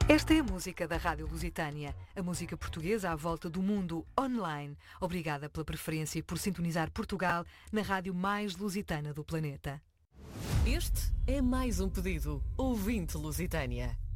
Esta é a música da Rádio Lusitânia, a música portuguesa à volta do mundo online. Obrigada pela preferência e por sintonizar Portugal na rádio mais lusitana do planeta. Este é mais um pedido. Ouvinte Lusitânia.